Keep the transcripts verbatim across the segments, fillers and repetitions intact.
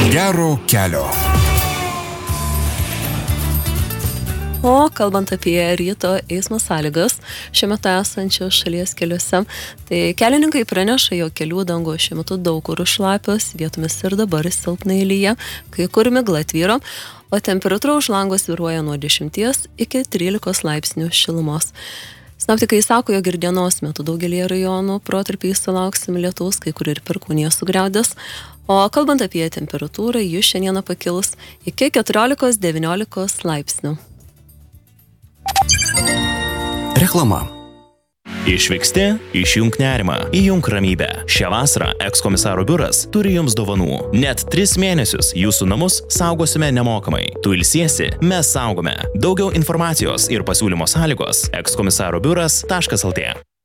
Gero kelio. O kalbant apie ryto eismo sąlygas šiuo metu esančios šalies keliuose, tai kelininkai praneša, jog kelių dangos šiuo metu daug kur šlapios, vietomis ir dabar silpnai lyja, kai kur migla tvyro, o temperatūra už lango svyruoja nuo dešimties iki trylikos laipsnių šilumos. Sinoptikai sako, jog ir dienos metu daugelį rajonų protarpiais sulauksim lietaus, kai kur ir perkūnija sugriaudės. O kalbant apie temperatūrą, jis šiandieną pakils iki keturiolikos devyniolikos laipsnių. Reklama. Išvyksti, išjunk nerimą, įjunk ramybę. Šią vasarą ekskomisaro biuras turi jums dovanų. Net tris mėnesius jūsų namus saugosime nemokamai. Tu ilsiesi, mes saugome. Daugiau informacijos ir pasiūlymo sąlygos ekskomisaro biuras taškas lt.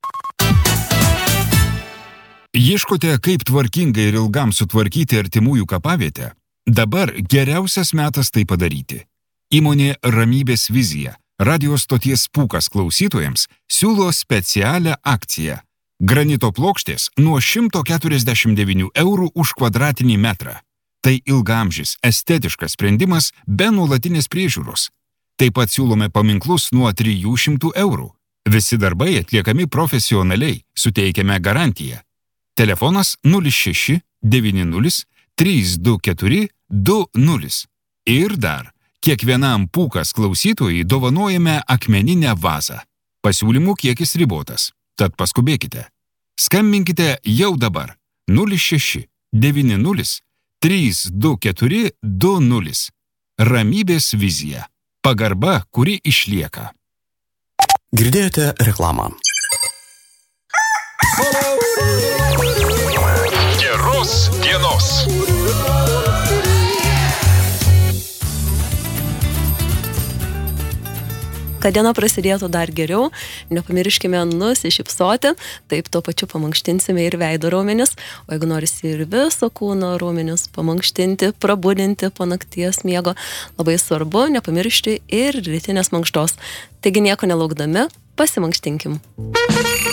Ieškote, kaip tvarkingai ir ilgam sutvarkyti artimųjų kapavietę? Dabar geriausias metas tai padaryti. Įmonė Ramybės vizija radio stoties Pūkas klausytojams siūlo specialią akciją. Granito plokštės nuo šimto keturiasdešimt devynių eurų už kvadratinį metrą. Tai ilgaamžis, estetiškas sprendimas be nuolatinės priežiūros. Taip pat siūlome paminklus nuo trijų šimtų eurų. Visi darbai atliekami profesionaliai, suteikiame garantiją. Telefonas nulis šeši devyni nulis trys du keturi du nulis. Ir dar, kiekvienam Pūkas klausytojui dovanojame akmeninę vazą. Pasiūlymų kiekis ribotas, tad paskubėkite. Skambinkite jau dabar nulis šeši devyni nulis trys du keturi du nulis. Ramybės vizija. Pagarba, kuri išlieka. Girdėjote reklamą. Geros dienos. Kad diena prasidėtų dar geriau, nepamirškime nusišypsoti, taip tuo pačiu pamankštinsime ir veido raumenis, o jeigu norisi ir viso kūno raumenis pamankštinti, prabudinti po nakties miego, labai svarbu nepamiršti ir rytinės mankštos. Taigi nieko nelaukdami, pasimankštinkim.